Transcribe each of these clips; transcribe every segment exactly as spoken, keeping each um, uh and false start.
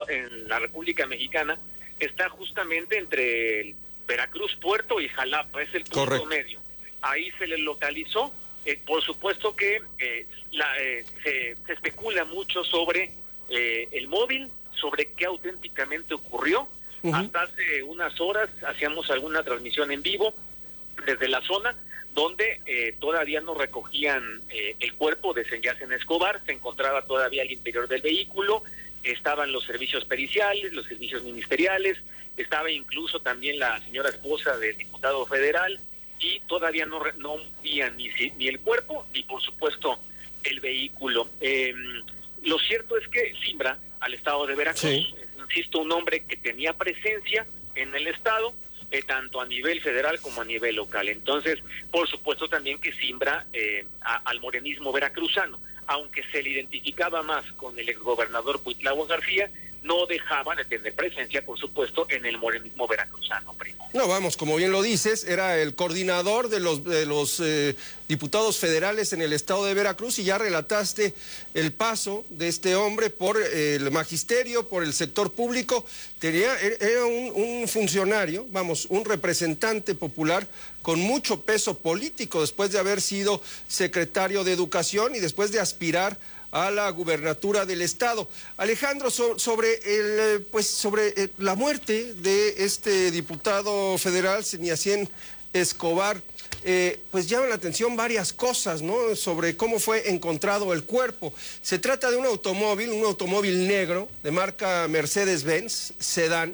en la República Mexicana, está justamente entre Veracruz, Puerto y Jalapa, es el punto Correcto. medio. Ahí se le localizó. Eh, por supuesto que eh, la, eh, se, se especula mucho sobre eh, el móvil, sobre qué auténticamente ocurrió. Uh-huh. Hasta hace unas horas hacíamos alguna transmisión en vivo desde la zona donde eh, todavía no recogían eh, el cuerpo de Senyacen Escobar, se encontraba todavía al interior del vehículo, estaban los servicios periciales, los servicios ministeriales, estaba incluso también la señora esposa del diputado federal, y todavía no no veían ni, ni el cuerpo, ni por supuesto el vehículo. Eh, lo cierto es que Simbra, al estado de Veracruz, sí. insisto, un hombre que tenía presencia en el estado, eh, tanto a nivel federal como a nivel local. Entonces, por supuesto también que Simbra eh, a, al morenismo veracruzano, aunque se le identificaba más con el exgobernador Cuitlahua García, no dejaban de tener presencia, por supuesto, en el morenismo veracruzano, primo. No, vamos, como bien lo dices, era el coordinador de los, de los eh, diputados federales en el estado de Veracruz, y ya relataste el paso de este hombre por eh, el magisterio, por el sector público. Tenía, era un, un funcionario, vamos, un representante popular con mucho peso político, después de haber sido secretario de Educación y después de aspirar a la gubernatura del estado. Alejandro, so, sobre el pues sobre eh, la muerte de este diputado federal, Senyacen Escobar, eh, pues llama la atención varias cosas, ¿no? Sobre cómo fue encontrado el cuerpo. Se trata de un automóvil, un automóvil negro de marca Mercedes-Benz, sedán,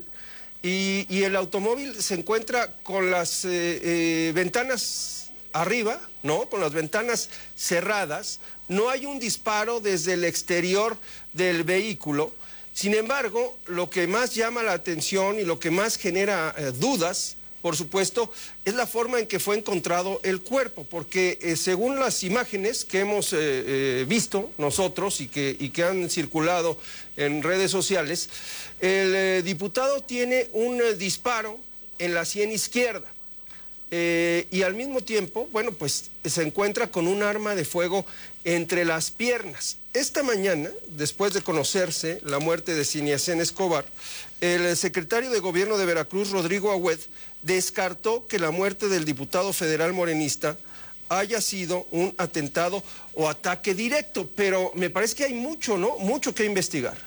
y, y el automóvil se encuentra con las eh, eh, ventanas arriba, ¿no? Con las ventanas cerradas. No hay un disparo desde el exterior del vehículo. Sin embargo, lo que más llama la atención y lo que más genera eh, dudas, por supuesto, es la forma en que fue encontrado el cuerpo, porque eh, según las imágenes que hemos eh, eh, visto nosotros y que, y que han circulado en redes sociales, el eh, diputado tiene un eh, disparo en la sien izquierda. Eh, y al mismo tiempo, bueno, pues se encuentra con un arma de fuego entre las piernas. Esta mañana, después de conocerse la muerte de Senyacen Escobar, el secretario de Gobierno de Veracruz, Rodrigo Agüed, descartó que la muerte del diputado federal morenista haya sido un atentado o ataque directo, pero me parece que hay mucho, ¿no? Mucho que investigar.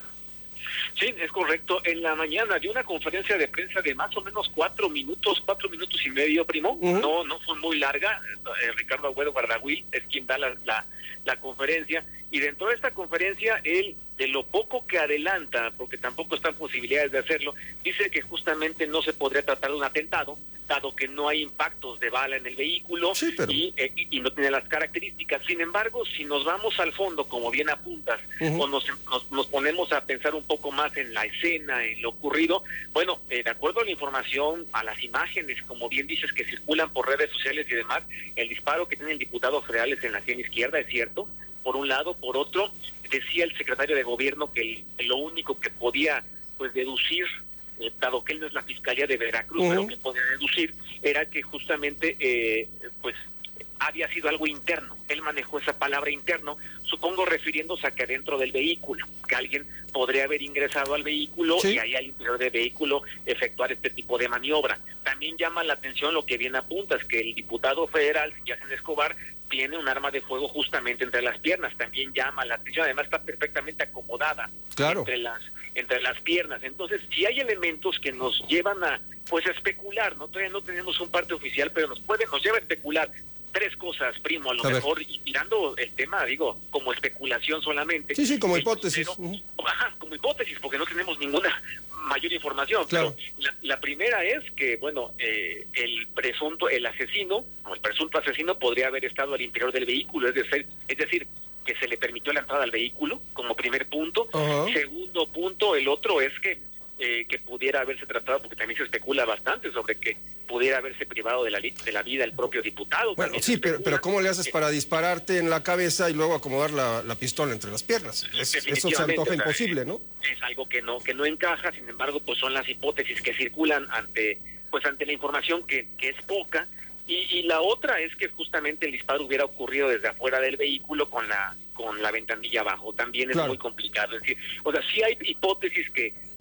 Sí, es correcto. En la mañana dio una conferencia de prensa de más o menos cuatro minutos, cuatro minutos y medio, primo. Uh-huh. No, no fue muy larga. Eh, Ricardo Agüed Guardagüil es quien da la, la, la conferencia. Y dentro de esta conferencia, él, de lo poco que adelanta, porque tampoco están posibilidades de hacerlo, dice que justamente no se podría tratar de un atentado, dado que no hay impactos de bala en el vehículo, sí, pero... y, eh, y no tiene las características. Sin embargo, si nos vamos al fondo, como bien apuntas, uh-huh. o nos, nos, nos ponemos a pensar un poco más en la escena, en lo ocurrido, bueno, eh, de acuerdo a la información, a las imágenes, como bien dices, que circulan por redes sociales y demás, el disparo que tiene el diputado federal es en la sien izquierda, es cierto, por un lado. Por otro, decía el secretario de Gobierno que el, lo único que podía pues deducir, eh, dado que él no es la Fiscalía de Veracruz, uh-huh. pero que podía deducir, era que justamente eh, pues había sido algo interno. Él manejó esa palabra interno, supongo refiriéndose a que dentro del vehículo, que alguien podría haber ingresado al vehículo, ¿sí?, y ahí al interior del vehículo efectuar este tipo de maniobra. También llama la atención lo que bien apuntas, que el diputado federal, Senyacen Escobar, tiene un arma de fuego justamente entre las piernas. También llama la atención, además está perfectamente acomodada, claro, entre las entre las piernas. Entonces, si hay elementos que nos llevan a pues a especular, no todavía no tenemos un parte oficial, pero nos puede nos lleva a especular tres cosas, primo, a lo a mejor, y tirando el tema, digo, como especulación solamente. Sí, sí, como el, hipótesis. Pero, uh-huh. Ajá, como hipótesis, porque no tenemos ninguna mayor información. Claro. Pero la, la primera es que, bueno, eh, el presunto, el asesino, o el presunto asesino podría haber estado al interior del vehículo, es decir, es decir, que se le permitió la entrada al vehículo, como primer punto. Uh-huh. Segundo punto, el otro es que Eh, que pudiera haberse tratado, porque también se especula bastante sobre que pudiera haberse privado de la, de la vida el propio diputado. Bueno, sí, pero, pero ¿cómo le haces para dispararte en la cabeza y luego acomodar la, la pistola entre las piernas? Es, eso se antoja imposible, ¿no? Es algo que no que no encaja. Sin embargo, pues son las hipótesis que circulan ante pues ante la información que, que es poca. Y, y la otra es que justamente el disparo hubiera ocurrido desde afuera del vehículo con la con la ventanilla abajo. También es claro. muy complicado. Es decir, o sea, sí hay hipótesis que, que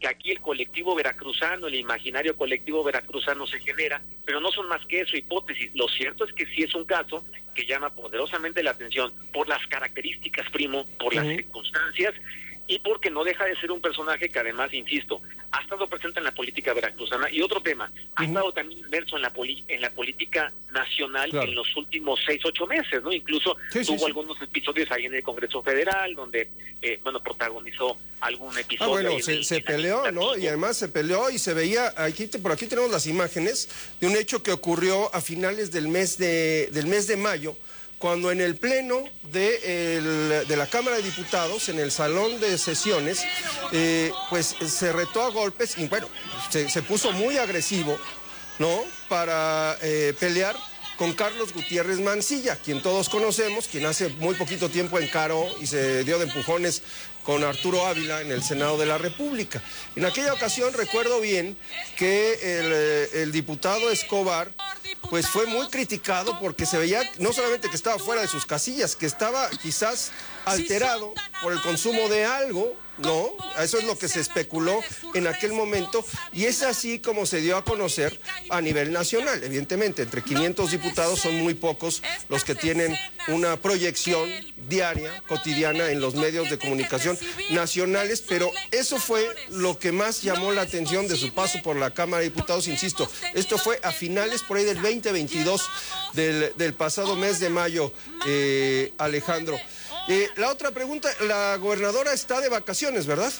que aquí el colectivo veracruzano, el imaginario colectivo veracruzano se genera, pero no son más que eso, hipótesis. Lo cierto es que sí es un caso que llama poderosamente la atención por las características, primo, por las uh-huh. circunstancias, y porque no deja de ser un personaje que además, insisto, ha estado presente en la política veracruzana. Y otro tema, ha uh-huh. estado también inmerso en la poli- en la política nacional claro. en los últimos seis, ocho meses, ¿no? Incluso sí, tuvo sí, algunos sí. episodios ahí en el Congreso Federal, donde, eh, bueno, protagonizó algún episodio. Ah, bueno, se, el, se peleó, ¿no? Y además se peleó y se veía, aquí por aquí tenemos las imágenes de un hecho que ocurrió a finales del mes de, del mes de mayo, cuando en el pleno de, el, de la Cámara de Diputados, en el salón de sesiones, eh, pues se retó a golpes y bueno, se, se puso muy agresivo, ¿no? Para eh, pelear con Carlos Gutiérrez Mancilla, quien todos conocemos, quien hace muy poquito tiempo encaró y se dio de empujones con Arturo Ávila en el Senado de la República. En aquella ocasión recuerdo bien que el, el diputado Escobar pues fue muy criticado porque se veía no solamente que estaba fuera de sus casillas, que estaba quizás alterado por el consumo de algo, ¿no? Eso es lo que se especuló en aquel momento y es así como se dio a conocer a nivel nacional. Evidentemente, entre quinientos diputados son muy pocos los que tienen una proyección diaria, cotidiana en los medios de comunicación nacionales, pero eso fue lo que más llamó la atención de su paso por la Cámara de Diputados, insisto, esto fue a finales por ahí del veinte veintidós del, del pasado mes de mayo, eh, Alejandro. Eh, la otra pregunta, la gobernadora está de vacaciones, ¿verdad?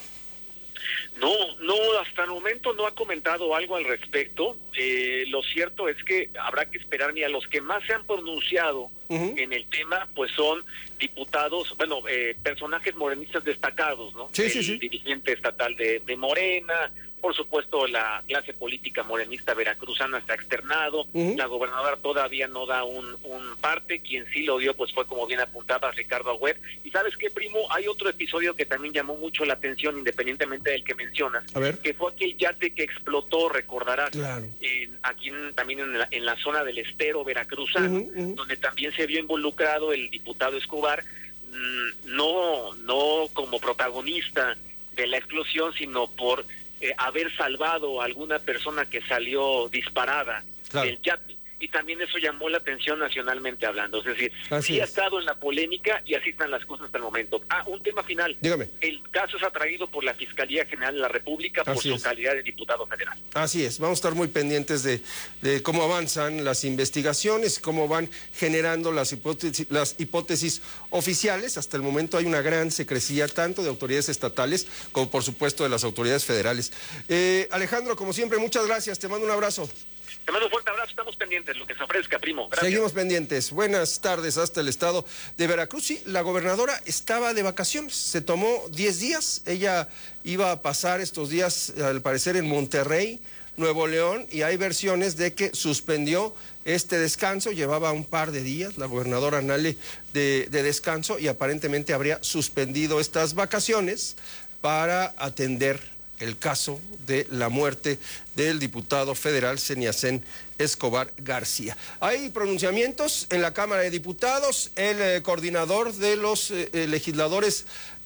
No, no, hasta el momento no ha comentado algo al respecto. Eh, lo cierto es que habrá que esperar. Mira, los que más se han pronunciado uh-huh. en el tema, pues son diputados, bueno, eh, personajes morenistas destacados, ¿no? Sí, el sí, sí. dirigente estatal de, de Morena, por supuesto la clase política morenista veracruzana está externado, uh-huh. la gobernadora todavía no da un, un parte, quien sí lo dio pues fue, como bien apuntaba, Ricardo Agüed. Y ¿sabes qué, primo? Hay otro episodio que también llamó mucho la atención, independientemente del que mencionas, a ver. que fue aquel yate que explotó, recordarás, claro. en, aquí en, también en la, en la zona del estero veracruzano, uh-huh, uh-huh. donde también se vio involucrado el diputado Escobar, mmm, no, no como protagonista de la explosión, sino por Eh, haber salvado a alguna persona que salió disparada claro. del yate. Y también eso llamó la atención nacionalmente hablando. Es decir, así sí es. ha estado en la polémica y así están las cosas hasta el momento. Ah, un tema final. Dígame. El caso es atraído por la Fiscalía General de la República por así su es. calidad de diputado federal. Así es. Vamos a estar muy pendientes de, de cómo avanzan las investigaciones, cómo van generando las hipótesis, las hipótesis oficiales. Hasta el momento hay una gran secrecía, tanto de autoridades estatales como, por supuesto, de las autoridades federales. Eh, Alejandro, como siempre, muchas gracias. Te mando un abrazo. Te mando un fuerte abrazo, estamos pendientes, lo que se ofrezca, primo. Gracias. Seguimos pendientes. Buenas tardes hasta el estado de Veracruz. Sí, la gobernadora estaba de vacaciones, se tomó diez días, ella iba a pasar estos días, al parecer, en Monterrey, Nuevo León, y hay versiones de que suspendió este descanso, llevaba un par de días la gobernadora Nale de, de descanso y aparentemente habría suspendido estas vacaciones para atender el caso de la muerte del diputado federal Seniacén Escobar García. Hay pronunciamientos en la Cámara de Diputados. El eh, coordinador de los eh, legisladores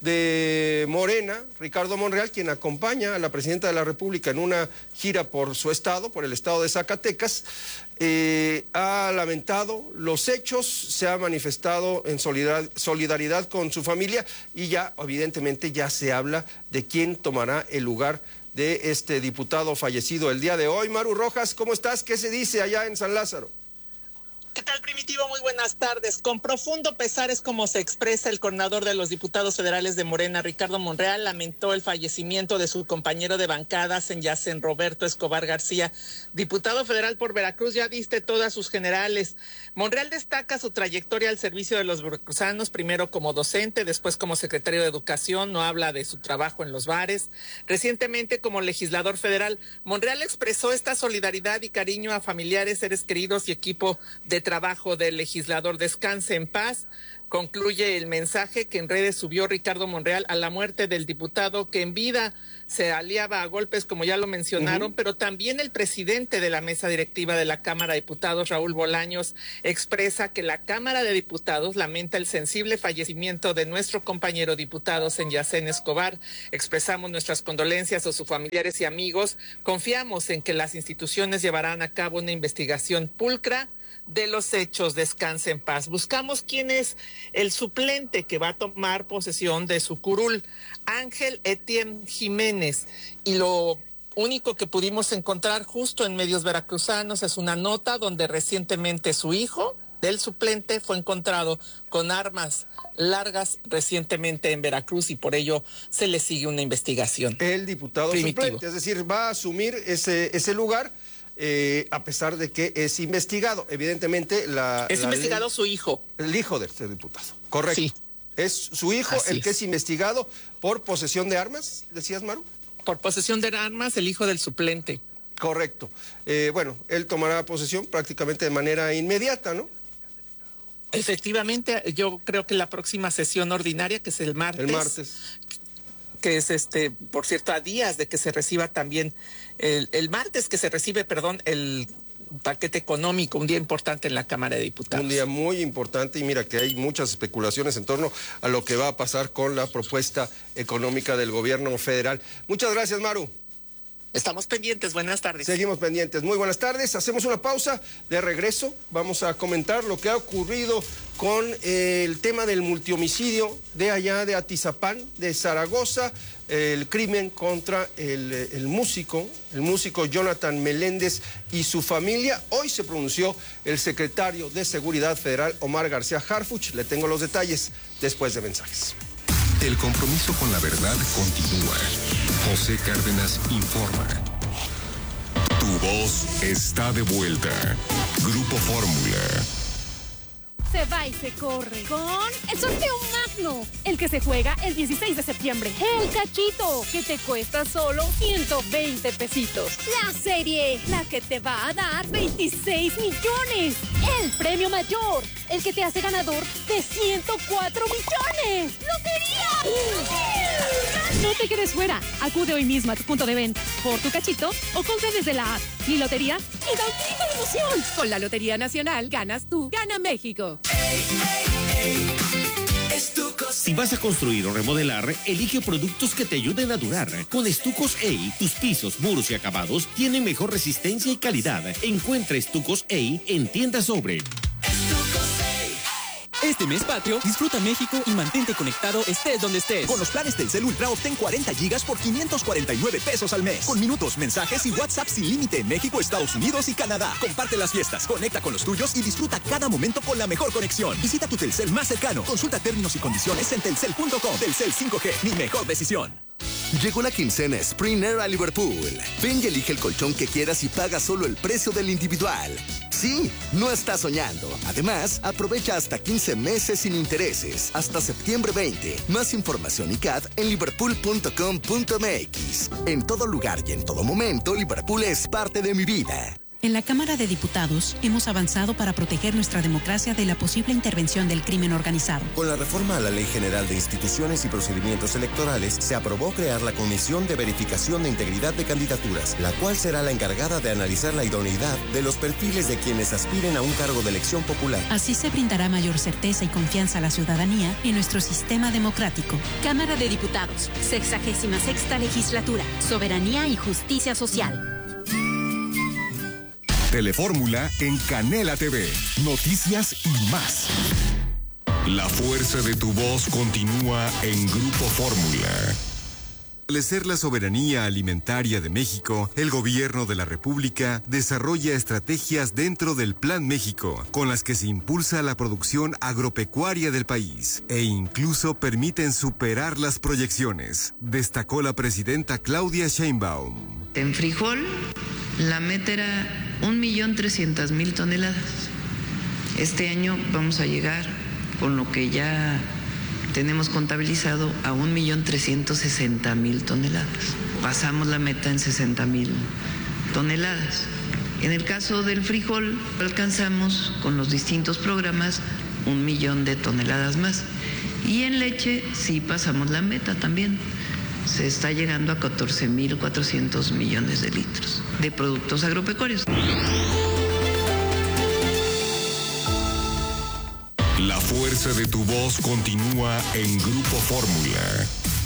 de Morena, Ricardo Monreal, quien acompaña a la presidenta de la República en una gira por su estado, por el estado de Zacatecas, eh, ha lamentado los hechos, se ha manifestado en solidar, solidaridad con su familia y ya, evidentemente, ya se habla de quién tomará el lugar de este diputado fallecido el día de hoy. Maru Rojas, ¿cómo estás? ¿Qué se dice allá en San Lázaro? ¿Qué tal, Primitivo? Muy buenas tardes. Con profundo pesar es como se expresa el coordinador de los diputados federales de Morena, Ricardo Monreal, lamentó el fallecimiento de su compañero de bancada, Seniacén Roberto Escobar García, diputado federal por Veracruz. Ya diste todas sus generales. Monreal destaca su trayectoria al servicio de los veracruzanos, primero como docente, después como secretario de Educación, no habla de su trabajo en los bares. Recientemente como legislador federal, Monreal expresó esta solidaridad y cariño a familiares, seres queridos y equipo de trabajo del legislador. Descanse en paz. Concluye el mensaje que en redes subió Ricardo Monreal a la muerte del diputado que en vida se aliaba a golpes, como ya lo mencionaron, uh-huh. pero también el presidente de la mesa directiva de la Cámara de Diputados, Raúl Bolaños, expresa que la Cámara de Diputados lamenta el sensible fallecimiento de nuestro compañero diputado Senyacén Escobar. Expresamos nuestras condolencias a sus familiares y amigos. Confiamos en que las instituciones llevarán a cabo una investigación pulcra de los hechos. Descanse en paz. Buscamos quién es el suplente que va a tomar posesión de su curul, Ángel Etienne Jiménez, y lo único que pudimos encontrar justo en medios veracruzanos es una nota donde recientemente su hijo del suplente fue encontrado con armas largas recientemente en Veracruz y por ello se le sigue una investigación. El diputado Primitivo. suplente, es decir, va a asumir ese, ese lugar. Eh, a pesar de que es investigado, evidentemente la... Es la investigado ley, su hijo. El hijo del diputado, correcto. Sí. Es su hijo Así el es. que es investigado por posesión de armas, decías, Maru. Por posesión de armas, el hijo del suplente. Correcto. Eh, bueno, él tomará posesión prácticamente de manera inmediata, ¿no? Efectivamente, yo creo que la próxima sesión ordinaria, que es el martes... El martes. que es este, por cierto, a días de que se reciba también, el, el martes que se recibe, perdón, el paquete económico, un día importante en la Cámara de Diputados. Un día muy importante y mira que hay muchas especulaciones en torno a lo que va a pasar con la propuesta económica del gobierno federal. Muchas gracias, Maru. Estamos pendientes, buenas tardes. Seguimos pendientes, muy buenas tardes. Hacemos una pausa, de regreso vamos a comentar lo que ha ocurrido con eh, el tema del multihomicidio de allá de Atizapán, de Zaragoza, eh, el crimen contra el, el músico, el músico Jonathan Meléndez y su familia. Hoy se pronunció el secretario de Seguridad Federal, Omar García Harfuch. Le tengo los detalles después de mensajes. El compromiso con la verdad continúa. José Cárdenas informa. Tu voz está de vuelta. Grupo Fórmula. Se va y se corre con el sorteo magno, el que se juega el dieciséis de septiembre. El cachito, que te cuesta solo ciento veinte pesitos. La serie, la que te va a dar veintiséis millones. El premio mayor, el que te hace ganador de ciento cuatro millones. ¡Lotería! No te quedes fuera. Acude hoy mismo a tu punto de venta por tu cachito o compra desde la app. Mi lotería y tantita de emoción. Con la Lotería Nacional ganas tú, gana México. Ey, ey, ey. Estucos. Si vas a construir o remodelar, elige productos que te ayuden a durar. Con Estucos E I, tus pisos, muros y acabados tienen mejor resistencia y calidad. Encuentra Estucos E I en tiendas Sobre. Este mes patrio, disfruta México y mantente conectado estés donde estés. Con los planes Telcel Ultra obtén cuarenta gigas por quinientos cuarenta y nueve pesos al mes. Con minutos, mensajes y WhatsApp sin límite en México, Estados Unidos y Canadá. Comparte las fiestas, conecta con los tuyos y disfruta cada momento con la mejor conexión. Visita tu Telcel más cercano. Consulta términos y condiciones en telcel punto com. Telcel cinco G, mi mejor decisión. Llegó la quincena Springer a Liverpool. Ven y elige el colchón que quieras y paga solo el precio del individual. Sí, no estás soñando. Además, aprovecha hasta quince meses sin intereses, hasta septiembre veinte. Más información y C A D en liverpool punto com punto m x. En todo lugar y en todo momento, Liverpool es parte de mi vida. En la Cámara de Diputados hemos avanzado para proteger nuestra democracia de la posible intervención del crimen organizado. Con la reforma a la Ley General de Instituciones y Procedimientos Electorales, se aprobó crear la Comisión de Verificación de Integridad de Candidaturas, la cual será la encargada de analizar la idoneidad de los perfiles de quienes aspiren a un cargo de elección popular. Así se brindará mayor certeza y confianza a la ciudadanía en nuestro sistema democrático. Cámara de Diputados, sexagésima sexta legislatura, Soberanía y Justicia Social. Telefórmula en Canela T V. Noticias y más. La fuerza de tu voz continúa en Grupo Fórmula. Al establecer la soberanía alimentaria de México, el gobierno de la República desarrolla estrategias dentro del Plan México, con las que se impulsa la producción agropecuaria del país e incluso permiten superar las proyecciones, destacó la presidenta Claudia Sheinbaum. En frijol, la meta era un millón trescientas mil toneladas. Este año vamos a llegar con lo que ya tenemos contabilizado a un millón trescientos sesenta mil toneladas. Pasamos la meta en sesenta mil toneladas. En el caso del frijol, alcanzamos con los distintos programas un millón de toneladas más. Y en leche sí pasamos la meta también. Se está llegando a catorce mil cuatrocientos millones de litros de productos agropecuarios. La fuerza de tu voz continúa en Grupo Fórmula.